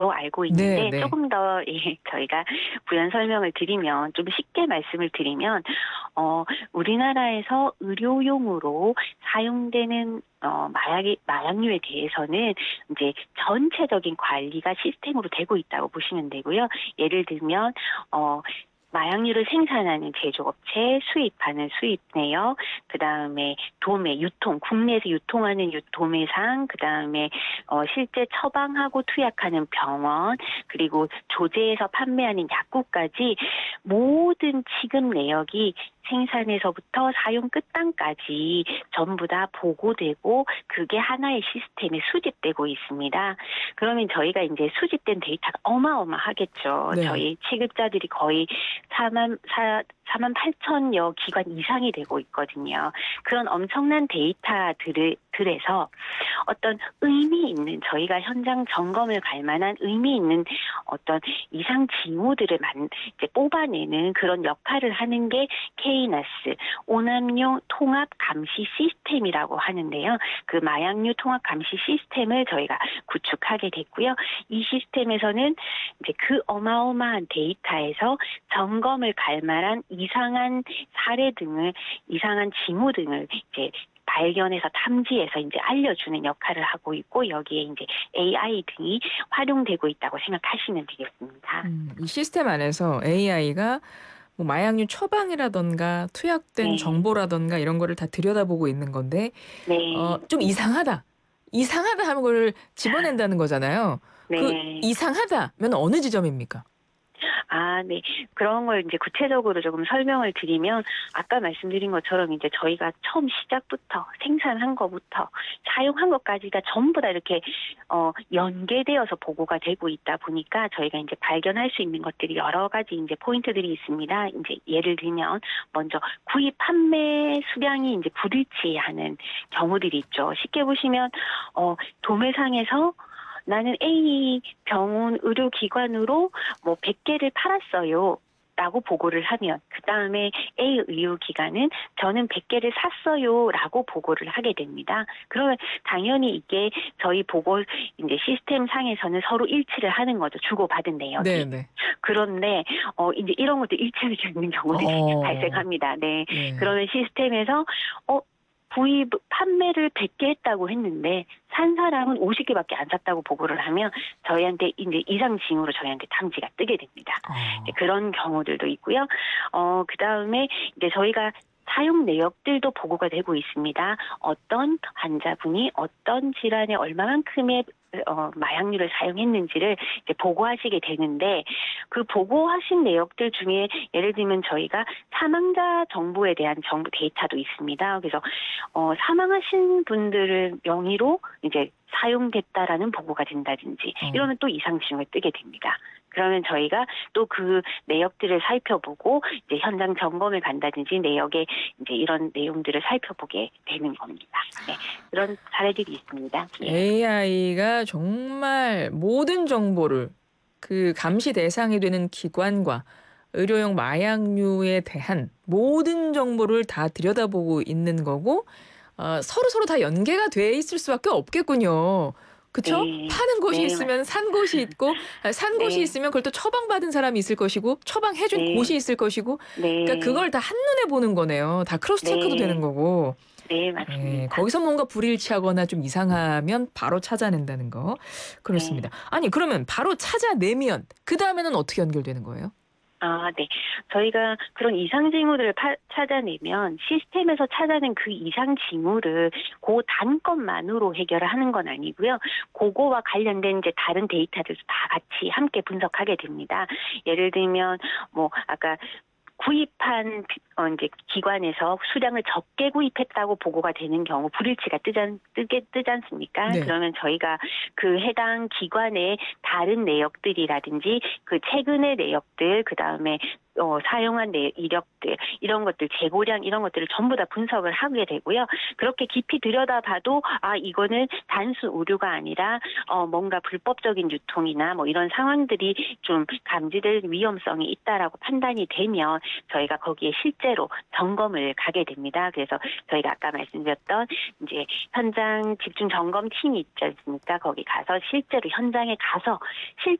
알고 네, 있는데 네. 조금 더 저희가 부연 설명을 드리면 좀 쉽게 말씀을 드리면 우리나라에서 의료용으로 사용되는 마약류에 대해서는 이제 전체적인 관리가 시스템으로 되고 있다고 보시면 되고요. 예를 들면 마약류를 생산하는 제조업체, 수입하는 수입내역, 그다음에 도매, 유통, 국내에서 유통하는 도매상, 그다음에 실제 처방하고 투약하는 병원, 그리고 조제해서 판매하는 약국까지 모든 취급 내역이 생산에서부터 사용 끝단까지 전부 다 보고되고 그게 하나의 시스템에 수집되고 있습니다. 그러면 저희가 이제 수집된 데이터가 어마어마하겠죠. 네. 저희 취급자들이 거의 4만 8천여 기관 이상이 되고 있거든요. 그런 엄청난 데이터들에서 어떤 의미 있는 저희가 현장 점검을 갈 만한 의미 있는 어떤 이상 징후들을 이제 뽑아내는 그런 역할을 하는 게 KNAS 오남용 통합 감시 시스템이라고 하는데요. 그 마약류 통합 감시 시스템을 저희가 구축하게 됐고요. 이 시스템에서는 이제 그 어마어마한 데이터에서 점검을 갈 만한 이상한 사례 등을 이상한 징후 등을 이제 발견해서 탐지해서 이제 알려주는 역할을 하고 있고 여기에 이제 AI 등이 활용되고 있다고 생각하시면 되겠습니다. 이 시스템 안에서 AI가 뭐 마약류 처방이라든가 투약된 네, 정보라든가 이런 거를 다 들여다보고 있는 건데 네, 좀 이상하다. 이상하다 하는 걸 집어낸다는 거잖아요. 그 네. 이상하다면 어느 지점입니까? 네. 그런 걸 이제 구체적으로 조금 설명을 드리면 아까 말씀드린 것처럼 이제 저희가 처음 시작부터 생산한 것부터 사용한 것까지가 전부 다 이렇게 연계되어서 보고가 되고 있다 보니까 저희가 이제 발견할 수 있는 것들이 여러 가지 이제 포인트들이 있습니다. 이제 예를 들면 먼저 구입 판매 수량이 이제 불일치하는 경우들이 있죠. 쉽게 보시면 도매상에서 나는 A 병원 의료기관으로 뭐 100개를 팔았어요. 라고 보고를 하면 그 다음에 A 의료기관은 저는 100개를 샀어요 라고 보고를 하게 됩니다. 그러면 당연히 이게 저희 보고 이제 시스템 상에서는 서로 일치를 하는 거죠. 주고받은 내역이. 네네. 그런데 이제 이런 것도 일치하지 않는 경우들이 어. 발생합니다. 네. 네. 그러면 시스템에서 구입 판매를 100개 했다고 했는데 산 사람은 50개밖에 안 샀다고 보고를 하면 저희한테 이제 이상 징후로 저희한테 탐지가 뜨게 됩니다. 이제 어. 그런 경우들도 있고요. 그다음에 이제 저희가 사용 내역들도 보고가 되고 있습니다. 어떤 환자분이 어떤 질환에 얼마만큼의 마약류를 사용했는지를 이제 보고하시게 되는데 그 보고하신 내역들 중에 예를 들면 저희가 사망자 정보에 대한 정보 데이터도 있습니다. 그래서 사망하신 분들을 명의로 이제 사용됐다라는 보고가 된다든지 어. 이러면 또 이상 징후가 뜨게 됩니다. 그러면 저희가 또 그 내역들을 살펴보고 이제 현장 점검을 간다든지 내역에 이제 이런 내용들을 살펴보게 되는 겁니다. 네, 그런 사례들이 있습니다. 예. AI가 정말 모든 정보를 그 감시 대상이 되는 기관과 의료용 마약류에 대한 모든 정보를 다 들여다보고 있는 거고 서로서로 다 연계가 돼 있을 수밖에 없겠군요. 그쵸? 네, 파는 곳이 네, 있으면 산 곳이 있고 산 곳이 네, 있으면 그걸 또 처방받은 사람이 있을 것이고 처방해 준 곳이 네, 있을 것이고 그러니까 네, 그걸 다 한눈에 보는 거네요. 다 크로스 체크도 되는 네, 거고. 네, 예. 맞습니다. 거기서 뭔가 불일치하거나 좀 이상하면 바로 찾아낸다는 거. 그렇습니다. 네. 아니 그러면 바로 찾아내면 그다음에는 어떻게 연결되는 거예요? 네. 저희가 그런 이상 징후들을 찾아내면 시스템에서 찾아낸 그 이상 징후를 그 단건만으로 해결을 하는 건 아니고요. 그거와 관련된 이제 다른 데이터들도 다 같이 함께 분석하게 됩니다. 예를 들면 뭐 아까 구입한 이제 기관에서 수량을 적게 구입했다고 보고가 되는 경우 불일치가 뜨지 않습니까? 네. 그러면 저희가 그 해당 기관의 다른 내역들이라든지 그 최근의 내역들 그다음에 사용한 이력들 이런 것들 재고량 이런 것들을 전부 다 분석을 하게 되고요. 그렇게 깊이 들여다봐도 이거는 단순 오류가 아니라 뭔가 불법적인 유통이나 뭐 이런 상황들이 좀 감지될 위험성이 있다라고 판단이 되면 저희가 거기에 실제로 점검을 가게 됩니다. 그래서 저희가 아까 말씀드렸던 이제 현장 집중 점검 팀이 있지 않습니까? 거기 가서 실제로 현장에 가서